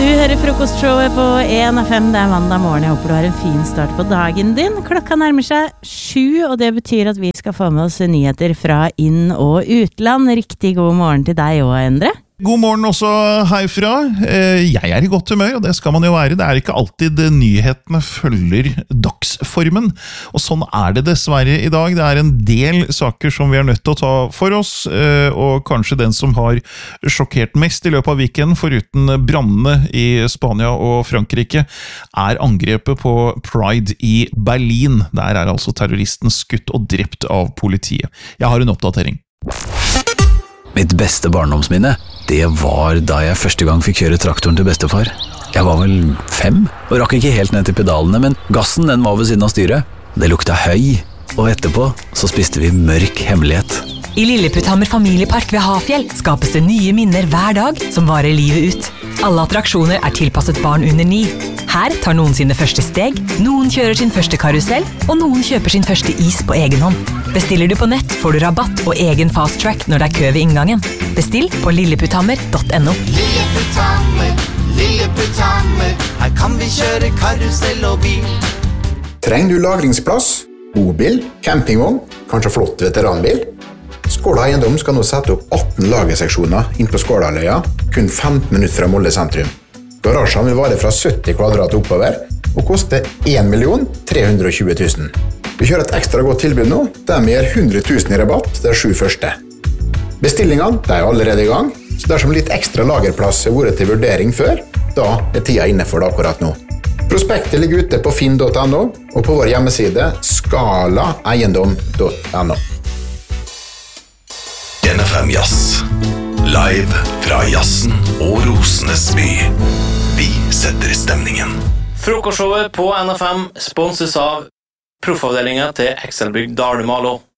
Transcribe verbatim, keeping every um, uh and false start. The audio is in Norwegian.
Du hører frokostshowet på en av fem, det er mandag morgen. Jeg håper du har en fin start på dagen din. Klokka nærmer seg sju, og det betyr at vi skal få med oss nyheter fra inn- og utland. Riktig god morgen til deg også, Endre. God morgen også herfra. Jeg er i godt humør, og det skal man jo være. Det er ikke alltid nyhetene følger dagsformen, og sånn er det dessverre i dag. Det er en del saker som vi er nødt til å ta for oss, og kanskje den som har sjokkert mest i løpet av weekenden, foruten brannene i Spania og Frankrike, er angrepet på Pride i Berlin. Der er altså terroristen skutt og drept av politiet. Jeg har en oppdatering. Mitt beste barndomsminne, det var da jeg første gang fikk kjøre traktoren til bestefar. Jeg var vel fem, og rakk ikke helt ned til pedalene, men gassen den var ved siden av styret. Det lukta høy, og etterpå så spiste vi mørk hemmelighet. I Lilleputthammer familiepark ved Hafjell skapes det nye minner hver dag som varer livet ut. Alle attraksjoner er tilpasset barn under ni. Her tar noen sine første steg, noen kjører sin første karusell, og noen kjøper sin første is på egen hånd. Bestiller du på nett, får du rabatt og egen fast track når det er kø ved inngangen. Bestill på lilleputthammer punktum no. Lilleputthammer, Lilleputthammer, her kan vi kjøre karusell og bil. Trenger du lagringsplass, bobil, campingvogn, kanskje flott veteranbil? Skåla Eiendom skal nå sette opp atten lagerseksjoner inn på Skålaløya, kun femten minutter fra Molde sentrum. Garasjen vil vare fra sytti kvadrat oppover, og koste en million tre hundre og tjue tusen. Vi kjører et ekstra godt tilbud nå, der vi gir hundre tusen i rabatt de sju første. Bestillingene de er allerede i gang, så dersom litt ekstra lagerplass har vært til vurdering før, da er tida inne for det akkurat nå. Prospektet ligger ute på finn punktum no, og på vår hjemmeside skala eiendom punktum no. N F M Jazz. Live fra jazzen og Rosenes by. Vi setter stemningen. Frokostshowet på N F M sponses av proffavdelingen til Excelbygg Dalemalo.